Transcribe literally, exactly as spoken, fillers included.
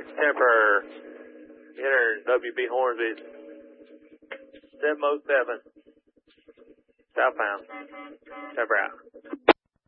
Temper, enter W B Hornsby, seven oh seven, southbound, Temper out.